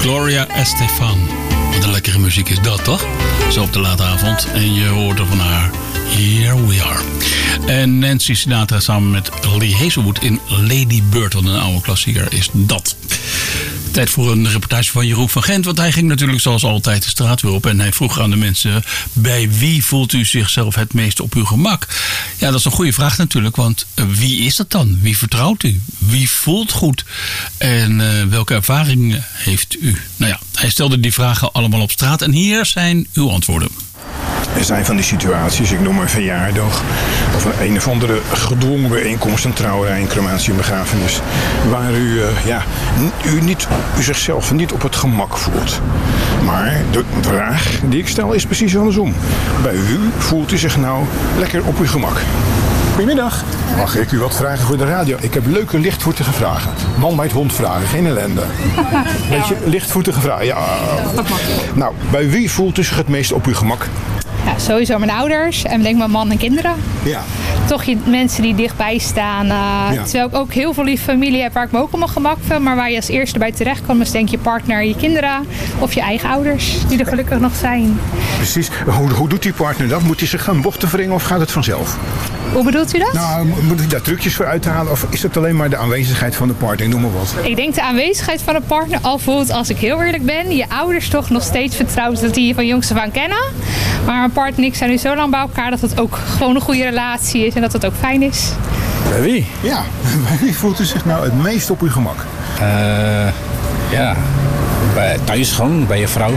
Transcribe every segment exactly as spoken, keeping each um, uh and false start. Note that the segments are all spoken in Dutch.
Gloria Estefan. Wat een lekkere muziek is dat, toch? Zo op de late avond. En je hoort er van haar Here We Are. En Nancy Sinatra samen met Lee Hazelwood in Lady Bird. Wat een oude klassieker is dat. Tijd voor een reportage van Jeroen van Gent. Want hij ging natuurlijk zoals altijd de straat weer op. En hij vroeg aan de mensen: bij wie voelt u zichzelf het meest op uw gemak? Ja, dat is een goede vraag natuurlijk. Want wie is dat dan? Wie vertrouwt u? Wie voelt goed? En uh, welke ervaringen heeft u? Nou ja, hij stelde die vragen allemaal op straat. En hier zijn uw antwoorden. Er zijn van die situaties, ik noem een verjaardag of een, een of andere gedwongen bijeenkomst, een trouwerij, een crematie, een begrafenis, waar u, uh, ja, u, niet, u zichzelf niet op het gemak voelt. Maar de vraag die ik stel is precies andersom. Bij u voelt u zich nou lekker op uw gemak? Goedemiddag. Mag ik u wat vragen voor de radio? Ik heb leuke lichtvoetige vragen. Man met hond vragen, geen ellende. Weet je, lichtvoetige vragen. Ja. Nou, bij wie voelt u zich het meest op uw gemak? Ja, sowieso mijn ouders en denk mijn man en kinderen. Ja. Toch je mensen die dichtbij staan. Uh, ja. Terwijl ik ook heel veel lieve familie heb waar ik me ook op mijn gemak vind. Maar waar je als eerste bij terecht komt, is denk je partner, je kinderen of je eigen ouders die er gelukkig nog zijn. Precies. Hoe, hoe doet die partner dat? Moet hij zich gaan bochten wringen of gaat het vanzelf? Hoe bedoelt u dat? Nou, moet hij daar trucjes voor uithalen of is het alleen maar de aanwezigheid van de partner? Noem maar wat. Ik denk de aanwezigheid van de partner al voelt, als ik heel eerlijk ben, je ouders toch nog steeds vertrouwt dat die je van jongs af aan kennen. Maar mijn partner en ik zijn nu zo lang bij elkaar dat het ook gewoon een goede relatie is en dat het ook fijn is. Bij wie? Ja, bij wie voelt u zich nou het meest op uw gemak? Uh, ja, bij, thuis gewoon, bij je vrouw.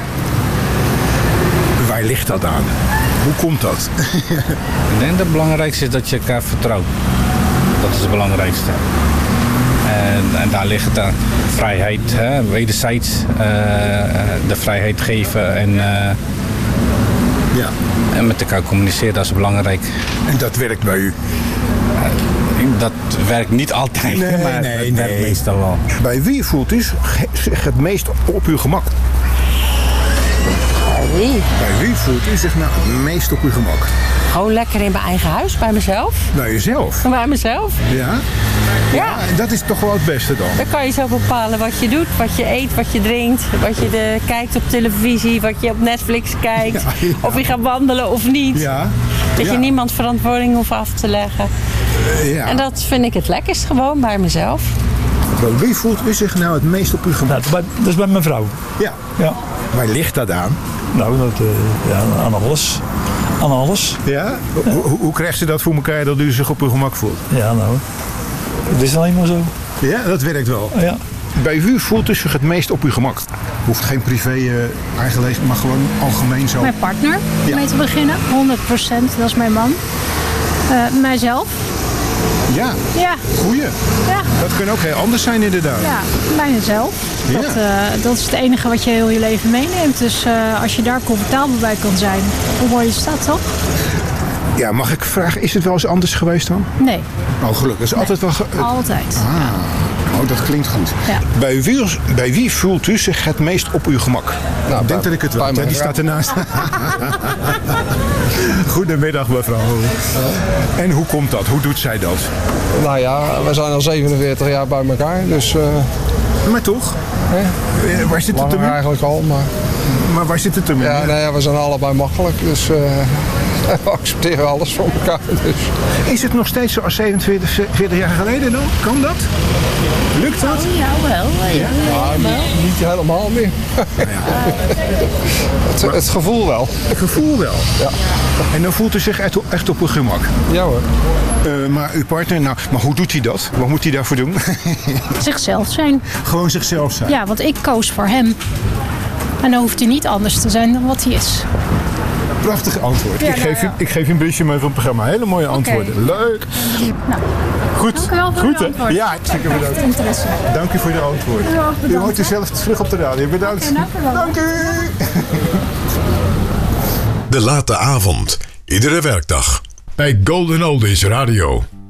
Waar ligt dat aan? Hoe komt dat? Ik denk dat het belangrijkste is dat je elkaar vertrouwt. Dat is het belangrijkste. En, en daar ligt het aan. Vrijheid, hè, wederzijds. Uh, de vrijheid geven en, uh, ja. en met elkaar communiceren, dat is belangrijk. En dat werkt bij u? Uh, dat werkt niet altijd, nee, maar nee, het werkt nee. meestal wel. Bij wie voelt u zich het meest op uw gemak? Bij wie? Bij wie voelt u zich nou het meest op uw gemak? Gewoon lekker in mijn eigen huis, bij mezelf. Bij jezelf? Bij mezelf. Ja? Ja. Ja, dat is toch wel het beste dan? Dan kan je zo bepalen wat je doet, wat je eet, wat je drinkt, wat je de, kijkt op televisie, wat je op Netflix kijkt. Ja, ja. Of je gaat wandelen of niet. Ja. Dat ja. je niemand verantwoording hoeft af te leggen. Uh, ja. En dat vind ik het lekkerst gewoon bij mezelf. Bij wie voelt u zich nou het meest op uw gemak? Nou, dat, dat is bij mijn vrouw. Ja. Ja. Waar ligt dat aan? Nou, dat, uh, ja, aan alles. Aan alles. Ja? ja. Hoe, hoe krijgt ze dat voor elkaar dat u zich op uw gemak voelt? Ja, nou. Het is alleen maar zo. Ja, dat werkt wel. Ja. Bij wie voelt u zich het meest op uw gemak? Hoeft geen privé uh, aangelezen, maar gewoon algemeen zo. Mijn partner, om ja. mee te beginnen. honderd procent, dat is mijn man. Uh, mijzelf. Ja, ja. goeie. Ja. Dat kan ook heel anders zijn inderdaad. Ja, bij mezelf. Ja. Dat, uh, dat is het enige wat je heel je leven meeneemt. Dus uh, als je daar comfortabel bij kan zijn, hoe mooi is dat toch? Ja, mag ik vragen, is het wel eens anders geweest dan? Nee. Oh, gelukkig. Is nee. altijd wel... Ge- altijd. Ah. Ja. Oh, dat klinkt goed. Ja. Bij, wie, bij wie voelt u zich het meest op uw gemak? Nou, ik denk bij, dat ik het wel. Ja, die staat ernaast. Goedemiddag, mevrouw. En hoe komt dat? Hoe doet zij dat? Nou ja, we zijn al zevenenveertig jaar bij elkaar, dus... Uh, maar toch? Hè? Waar zit het hem in? Eigenlijk al, maar... Maar waar zit het hem in? Ja, nou ja, we zijn allebei makkelijk, dus... Uh, we accepteren alles van elkaar. Dus. Is het nog steeds zoals zevenenveertig jaar geleden dan? Kan dat? Lukt dat? Oh, ja, wel. Ja, ja, ja, niet, niet helemaal meer. Ja. het, het gevoel wel. Het gevoel wel? Ja. En dan voelt u zich echt, echt op uw gemak? Ja hoor. Uh, maar uw partner, nou, maar hoe doet hij dat? Wat moet hij daarvoor doen? Zichzelf zijn. Gewoon zichzelf zijn? Ja, want ik koos voor hem. En dan hoeft hij niet anders te zijn dan wat hij is. Prachtig antwoord. Ja, ik, nou, geef ja. u, ik geef u een briefje mee van het programma. Hele mooie antwoorden. Okay. Leuk. Nou, goed. Dank u wel voor goed, de antwoord. Ja, zeker bedankt. Interesse. Dank u voor de antwoord. U hoort u zelf terug op de radio. Bedankt. Okay, dank u wel. Dank u. De late avond. Iedere werkdag. Bij Golden Oldies Radio.